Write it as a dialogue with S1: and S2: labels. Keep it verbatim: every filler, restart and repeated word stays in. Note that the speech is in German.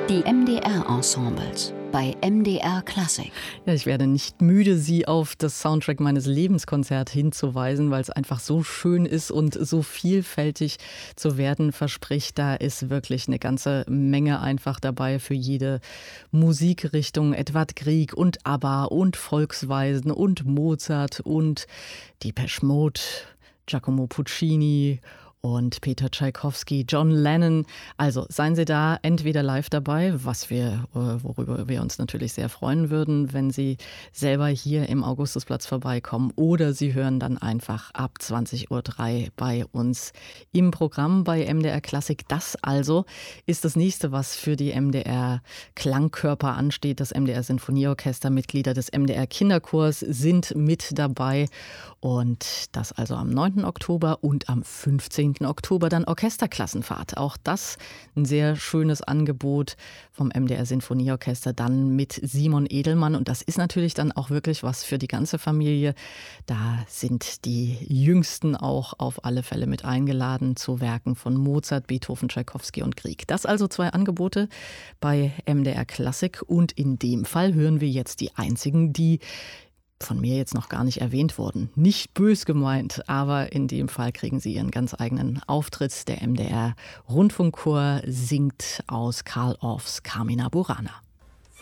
S1: Die M D R-Ensembles bei M D R Klassik.
S2: Ja, ich werde nicht müde, Sie auf das Soundtrack meines Lebenskonzert hinzuweisen, weil es einfach so schön ist und so vielfältig zu werden verspricht. Da ist wirklich eine ganze Menge einfach dabei für jede Musikrichtung. Edvard Grieg und ABBA und Volksweisen und Mozart und Depeche Mode, Giacomo Puccini und Peter Tschaikowski, John Lennon. Also seien Sie da entweder live dabei, was wir, worüber wir uns natürlich sehr freuen würden, wenn Sie selber hier im Augustusplatz vorbeikommen, oder Sie hören dann einfach ab zwanzig Uhr drei bei uns im Programm bei M D R Klassik. Das also ist das nächste, was für die M D R Klangkörper ansteht. Das M D R Sinfonieorchester, Mitglieder des M D R Kinderchors sind mit dabei. Und das also am neunten Oktober und am fünfzehnten Oktober dann Orchesterklassenfahrt. Auch das ein sehr schönes Angebot vom M D R Sinfonieorchester, dann mit Simon Edelmann. Und das ist natürlich dann auch wirklich was für die ganze Familie. Da sind die Jüngsten auch auf alle Fälle mit eingeladen zu Werken von Mozart, Beethoven, Tschaikowski und Grieg. Das also zwei Angebote bei M D R Klassik. Und in dem Fall hören wir jetzt die einzigen, die von mir jetzt noch gar nicht erwähnt wurden. Nicht bös gemeint, aber in dem Fall kriegen Sie Ihren ganz eigenen Auftritt. Der M D R Rundfunkchor singt aus Carl Orffs Carmina Burana.